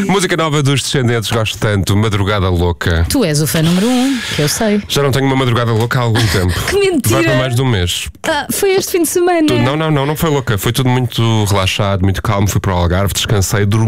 Música nova dos Descendentes, gosto tanto. Madrugada Louca. Tu és o fã número 1, que eu sei. Já não tenho uma madrugada louca há algum tempo. Que mentira! Vai para mais de um mês. Foi este fim de semana. Não foi louca. Foi tudo muito relaxado, muito calmo. Fui para o Algarve, descansei, dormi.